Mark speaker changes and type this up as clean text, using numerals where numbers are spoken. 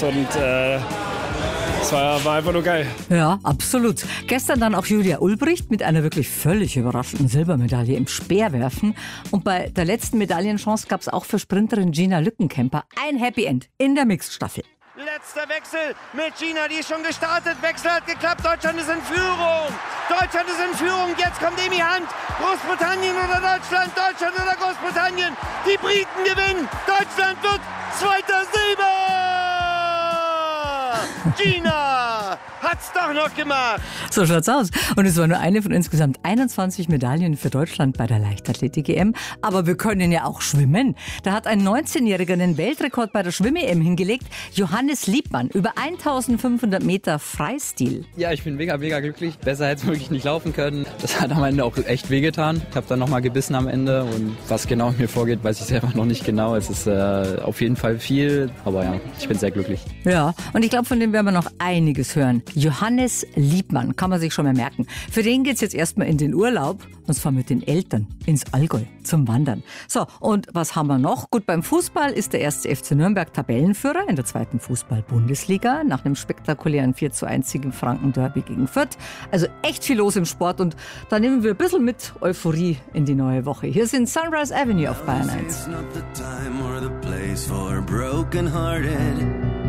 Speaker 1: gemacht und es war einfach nur geil.
Speaker 2: Ja, absolut. Gestern dann auch Julia Ulbricht mit einer wirklich völlig überraschenden Silbermedaille im Speerwerfen. Und bei der letzten Medaillenchance gab es auch für Sprinterin Gina Lückenkämper ein Happy End in der Mixed-Staffel.
Speaker 3: Letzter Wechsel mit Gina, die ist schon gestartet. Wechsel hat geklappt. Deutschland ist in Führung. Deutschland ist in Führung. Jetzt kommt Emi Hand. Großbritannien oder Deutschland? Deutschland oder Großbritannien? Die Briten gewinnen. Deutschland wird zweiter Silber. Gina hat's doch noch gemacht.
Speaker 2: So schaut's aus. Und es war nur eine von insgesamt 21 Medaillen für Deutschland bei der Leichtathletik-EM. Aber wir können ja auch schwimmen. Da hat ein 19-Jähriger einen Weltrekord bei der Schwimm-EM hingelegt. Johannes Liebmann über 1500 Meter Freistil.
Speaker 4: Ja, ich bin mega glücklich. Besser hätte es wirklich nicht laufen können. Das hat am Ende auch echt wehgetan. Ich habe dann nochmal gebissen am Ende. Und was genau in mir vorgeht, weiß ich selber noch nicht genau. Es ist auf jeden Fall viel. Aber ja, ich bin sehr glücklich.
Speaker 2: Ja, und ich glaube, von dem werden wir noch einiges hören. Johannes Liebmann, kann man sich schon mal merken. Für den geht's jetzt erstmal in den Urlaub, und zwar mit den Eltern ins Allgäu zum Wandern. So, und was haben wir noch? Gut, beim Fußball ist der 1. FC Nürnberg Tabellenführer in der 2. Fußball-Bundesliga nach einem spektakulären 4:1 im Franken-Derby gegen Fürth. Also echt viel los im Sport und da nehmen wir ein bisschen mit Euphorie in die neue Woche. Hier sind Sunrise Avenue auf Bayern 1.